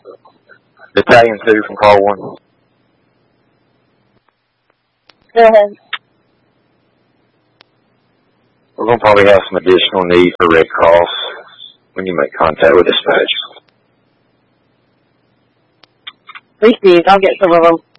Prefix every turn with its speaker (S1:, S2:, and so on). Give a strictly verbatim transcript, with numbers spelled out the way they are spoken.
S1: Battalion two from call one.
S2: Go ahead.
S1: We're going to probably have some additional need for Red Cross when you make contact with dispatch.
S2: Received. I'll get some of them.